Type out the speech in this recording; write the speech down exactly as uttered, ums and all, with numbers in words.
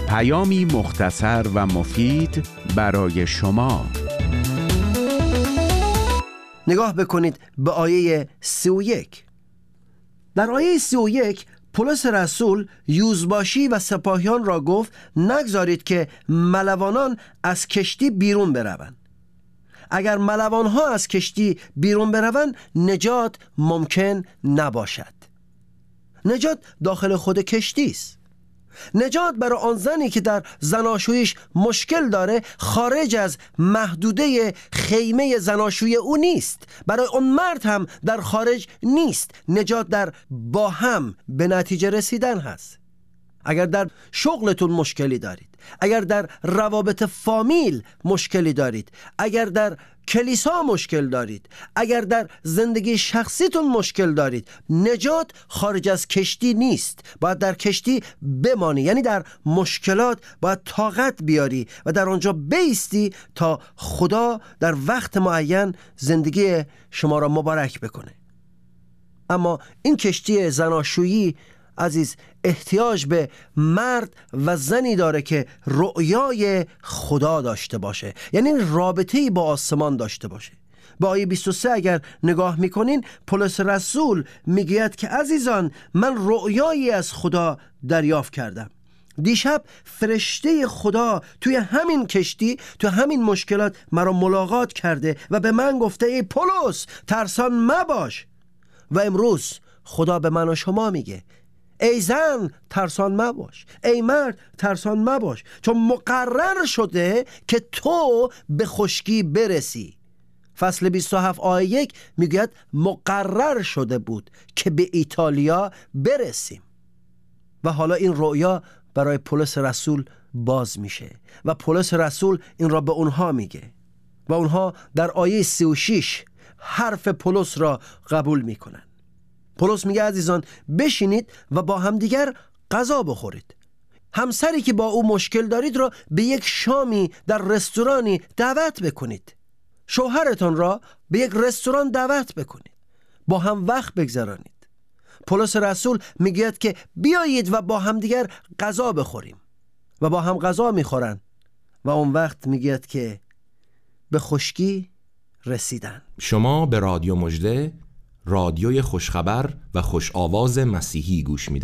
پیامی مختصر و مفید برای شما. نگاه بکنید به آیه سی و یک. در آیه سی و یک پولس رسول یوزباشی و سپاهیان را گفت نگذارید که ملوانان از کشتی بیرون بروند. اگر ملوانها از کشتی بیرون بروند نجات ممکن نباشد. نجات داخل خود کشتی است. نجات برای آن زنی که در زناشویش مشکل داره خارج از محدوده خیمه زناشویی او نیست. برای اون مرد هم در خارج نیست. نجات در با هم به نتیجه رسیدن هست. اگر در شغلتون مشکلی دارید، اگر در روابط فامیل مشکلی دارید، اگر در کلیسا مشکل دارید، اگر در زندگی شخصیتون مشکل دارید، نجات خارج از کشتی نیست. باید در کشتی بمانی، یعنی در مشکلات باید طاقت بیاری و در آنجا بایستی تا خدا در وقت معین زندگی شما را مبارک بکنه. اما این کشتی زناشویی عزیز احتیاج به مرد و زنی داره که رؤیای خدا داشته باشه، یعنی رابطه‌ای با آسمان داشته باشه. با آیه بیست و سه اگر نگاه میکنین پولس رسول میگوید که عزیزان من رؤیایی از خدا دریافت کردم. دیشب فرشته خدا توی همین کشتی، توی همین مشکلات مرا ملاقات کرده و به من گفته ای پولس ترسان مباش. و امروز خدا به من و شما میگه ای زن ترسان مباش، ای مرد ترسان مباش، چون مقرر شده که تو به خشکی برسی. فصل بیست و هفت آیه یک میگوید مقرر شده بود که به ایتالیا برسیم. و حالا این رؤیا برای پولس رسول باز میشه و پولس رسول این را به اونها میگه و اونها در آیه سی و شش حرف پولس را قبول میکنن. پولس میگه عزیزان بشینید و با همدیگر غذا بخورید. همسری که با او مشکل دارید را به یک شامی در رستورانی دعوت بکنید. شوهرتان را به یک رستوران دعوت بکنید. با هم وقت بگذرانید. پولس رسول میگه که بیایید و با همدیگر غذا بخوریم و با هم غذا میخورن و اون وقت میگه که به خشکی رسیدن. شما به رادیو مژده، رادیوی خوشخبر و خوش آواز مسیحی گوش میدید.